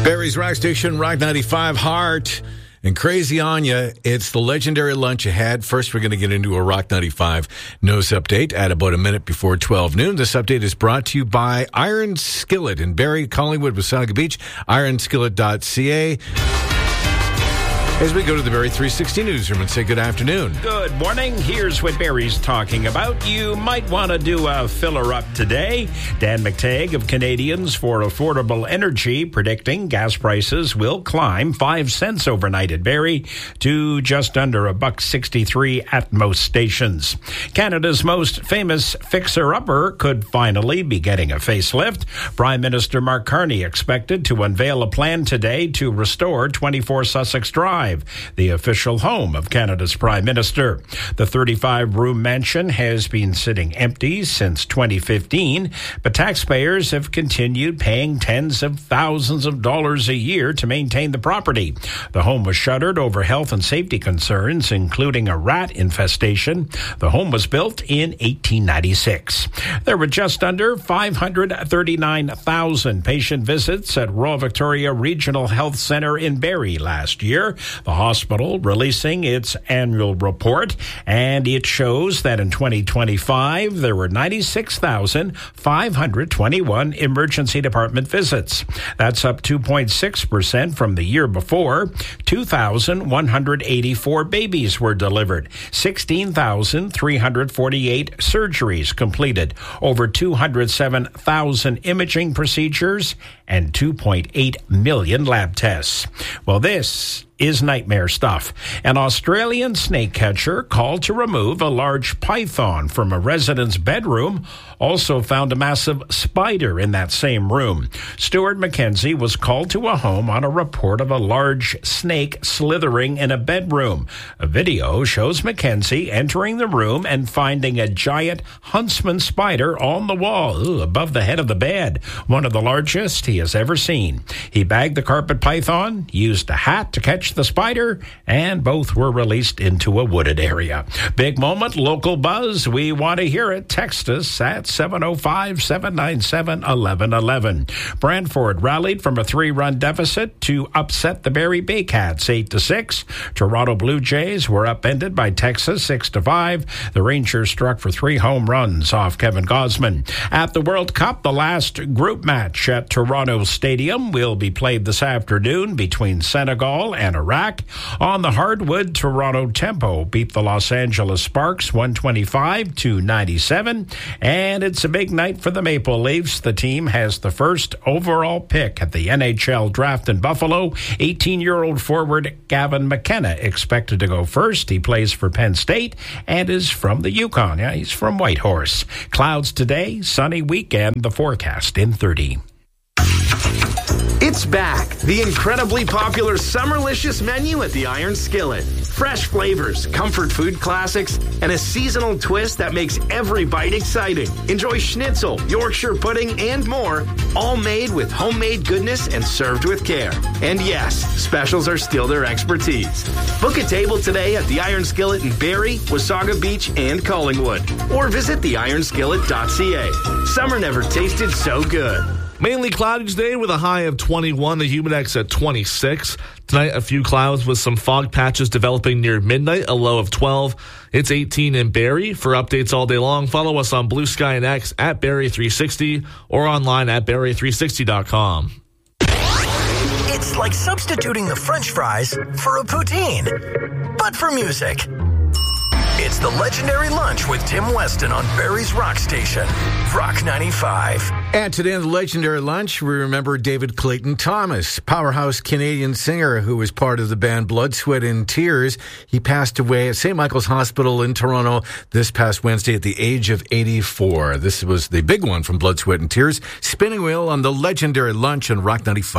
Barrie's Rock Station, Rock 95, Heart, and Crazy on Ya. It's the legendary lunch ahead. First, we're going to get into a Rock 95 news update at about a minute before 12 noon. This update is brought to you by Iron Skillet in Barrie, Collingwood, Wasaga Beach, ironskillet.ca. As we go to the Barrie 360 newsroom and say good afternoon. Good morning. Here's what Barrie's talking about. You might want to do a filler up today. Dan McTagg of Canadians for Affordable Energy predicting gas prices will climb 5 cents overnight at Barrie to just under $1.63 at most stations. Canada's most famous fixer-upper could finally be getting a facelift. Prime Minister Mark Carney expected to unveil a plan today to restore 24 Sussex Drive, the official home of Canada's Prime Minister. The 35-room mansion has been sitting empty since 2015, but taxpayers have continued paying tens of thousands of dollars a year to maintain the property. The home was shuttered over health and safety concerns, including a rat infestation. The home was built in 1896. There were just under 539,000 patient visits at Royal Victoria Regional Health Centre in Barrie last year. The hospital releasing its annual report, and it shows that in 2025 there were 96,521 emergency department visits. That's up 2.6% from the year before. 2,184 babies were delivered, 16,348 surgeries completed, over 207,000 imaging procedures, and 2.8 million lab tests. Well, this is nightmare stuff. An Australian snake catcher called to remove a large python from a resident's bedroom also found a massive spider in that same room. Stuart McKenzie was called to a home on a report of a large snake slithering in a bedroom. A video shows McKenzie entering the room and finding a giant huntsman spider on the wall above the head of the bed, one of the largest he has ever seen. He bagged the carpet python, used a hat to catch the spider, and both were released into a wooded area. Big moment, local buzz. We want to hear it. Text us at 705-797-1111. Brantford rallied from a 3-run deficit to upset the Barrie Baycats 8-6. Toronto Blue Jays were upended by Texas 6-5. The Rangers struck for 3 home runs off Kevin Gausman. At the World Cup, the last group match at Toronto Stadium will be played this afternoon between Senegal and Iraq. On the hardwood, Toronto Tempo beat the Los Angeles Sparks 125-97, and it's a big night for the Maple Leafs. The team has the first overall pick at the NHL draft in Buffalo. 18-year-old forward Gavin McKenna expected to go first. He plays for Penn State and is from the Yukon. Yeah, he's from Whitehorse. Clouds today, sunny weekend, the forecast in 30. It's back. The incredibly popular Summerlicious menu at the Iron Skillet. Fresh flavors, comfort food classics, and a seasonal twist that makes every bite exciting. Enjoy schnitzel, Yorkshire pudding, and more, all made with homemade goodness and served with care. And yes, specials are still their expertise. Book a table today at the Iron Skillet in Barrie, Wasaga Beach, and Collingwood. Or visit theironskillet.ca. Summer never tasted so good. Mainly cloudy today with a high of 21, the humidex at 26. Tonight, a few clouds with some fog patches developing near midnight, a low of 12. It's 18 in Barrie. For updates all day long, follow us on Blue Sky and X at Barrie360 or online at Barrie360.com. It's like substituting the French fries for a poutine, but for music. It's the legendary lunch with Tim Weston on Barrie's Rock Station, Rock 95. And today on the legendary lunch, we remember David Clayton Thomas, powerhouse Canadian singer who was part of the band Blood, Sweat and Tears. He passed away at St. Michael's Hospital in Toronto this past Wednesday at the age of 84. This was the big one from Blood, Sweat and Tears. Spinning Wheel on the legendary lunch on Rock 95.